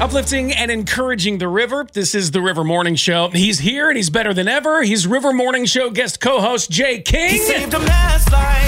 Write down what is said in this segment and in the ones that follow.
Uplifting and encouraging the river. This is the River Morning Show. He's here and he's better than ever. He's River Morning Show guest co-host Jay King. He saved a mess like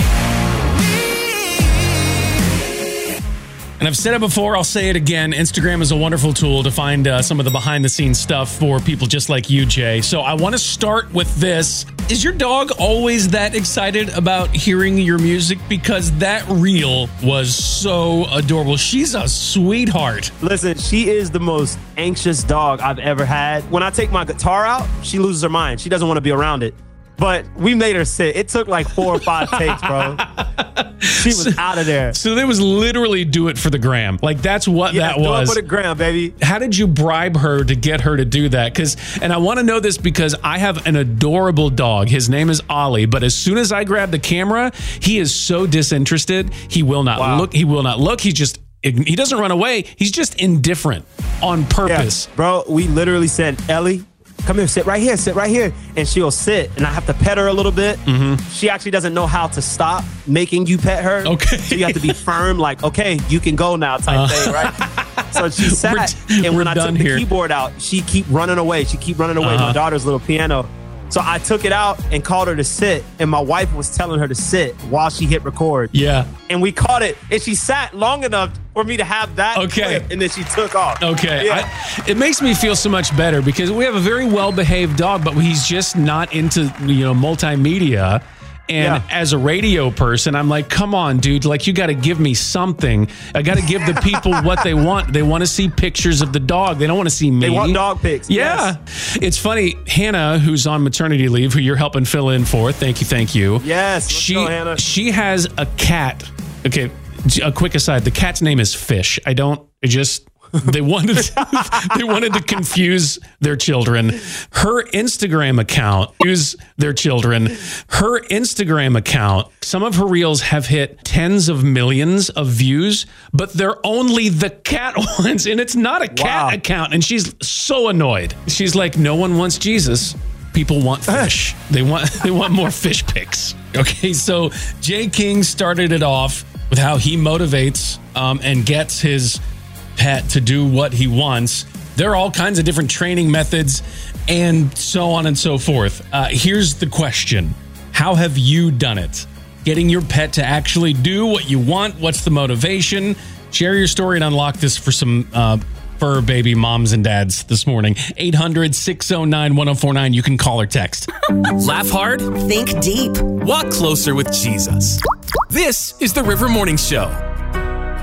me. And I've said it before, I'll say it again. Instagram is a wonderful tool to find some of the behind-the-scenes stuff for people just like you, Jay. So I want to start with this. Is your dog always that excited about hearing your music? Because that reel was so adorable. She's a sweetheart. Listen, she is the most anxious dog I've ever had. When I take my guitar out, she loses her mind. She doesn't want to be around it. But we made her sit. It took like 4 or 5 takes, bro. She was out of there. So it was literally do it for the gram. Like, that's what that was. Do it for the gram, baby. How did you bribe her to get her to do that? And I want to know this because I have an adorable dog. His name is Ollie. But as soon as I grab the camera, he is so disinterested. He will not look. He will not look. He doesn't run away. He's just indifferent on purpose. Yeah, bro, we literally said, Ellie, come here, sit right here. And she'll sit, and I have to pet her a little bit. Mm-hmm. She actually doesn't know how to stop making you pet her. Okay. So you have to be firm, like, okay, you can go now type thing, right? So she sat, and when I took the keyboard out, she keep running away. My daughter's little piano. So I took it out and called her to sit, and my wife was telling her to sit while she hit record. Yeah. And we caught it, and she sat long enough for me to have that clip, and then she took off. Okay. Yeah. It makes me feel so much better because we have a very well-behaved dog, but he's just not into, multimedia. And as a radio person, I'm like, come on, dude. Like, you got to give me something. I got to give the people what they want. They want to see pictures of the dog. They don't want to see me. They want dog pics. Yeah. Yes. It's funny. Hannah, who's on maternity leave, who you're helping fill in for. Thank you. Yes. Let's go, Hannah. She has a cat. Okay. A quick aside. The cat's name is Fish. They wanted to confuse their children. Her Instagram account, some of her reels have hit tens of millions of views, but they're only the cat ones, and it's not a cat account, and she's so annoyed. She's like, no one wants Jesus. People want fish. They want more fish pics. Okay, so Jay King started it off with how he motivates and gets his pet to do what he wants. There are all kinds of different training methods and so on and so forth. Here's the question. How have you done it? Getting your pet to actually do what you want? What's the motivation? Share your story and unlock this for some fur baby moms and dads this morning. 800-609-1049. You can call or text. Laugh hard. Think deep. Walk closer with Jesus. This is the River Morning Show.